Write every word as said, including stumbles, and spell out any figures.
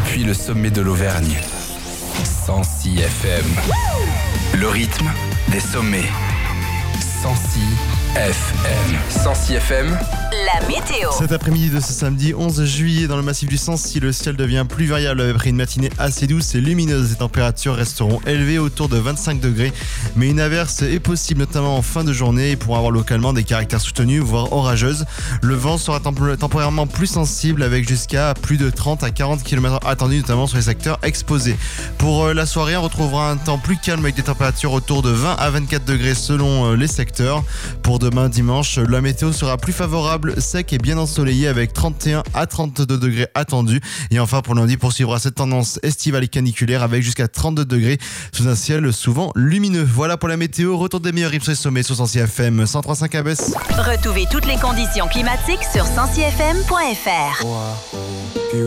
depuis le sommet de l'Auvergne. cent six F M. Le rythme des sommets. cent six F M. cent six F M. La météo. Cet après-midi de ce samedi onze juillet, dans le massif du Sancy, le ciel devient plus variable après une matinée assez douce et lumineuse. Les températures resteront élevées autour de vingt-cinq degrés, mais une averse est possible notamment en fin de journée et pourra avoir localement des caractères soutenus, voire orageuses. Le vent sera temp- temporairement plus sensible avec jusqu'à plus de trente à quarante kilomètres attendus, notamment sur les secteurs exposés. Pour euh, la soirée, on retrouvera un temps plus calme avec des températures autour de vingt à vingt-quatre degrés selon euh, les secteurs. Pour demain dimanche, la météo sera plus favorable, sec et bien ensoleillé avec trente et un à trente-deux degrés attendus. Et enfin pour lundi, poursuivra cette tendance estivale et caniculaire avec jusqu'à trente-deux degrés sous un ciel souvent lumineux. Voilà pour la météo. Retour des meilleurs rimes sur les sommets sur cent six F M cent trois virgule cinq à Besse. Retrouvez toutes les conditions climatiques sur cent six F M point F R.